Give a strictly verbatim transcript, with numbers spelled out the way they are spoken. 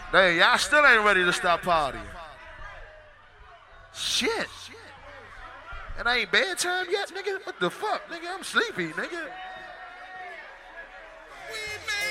Hey, y'all still ain't ready to stop partying. Shit. And I ain't bedtime yet, nigga? What the fuck, nigga? I'm sleepy, nigga.